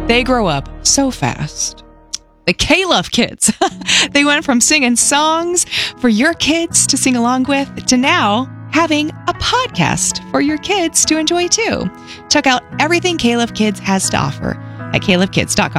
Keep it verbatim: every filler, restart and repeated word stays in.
They grow up so fast. The K-Love Kids. They went from singing songs for your kids to sing along with to now having a podcast for your kids to enjoy too. Check out everything K-Love Kids has to offer at K Love Kids dot com.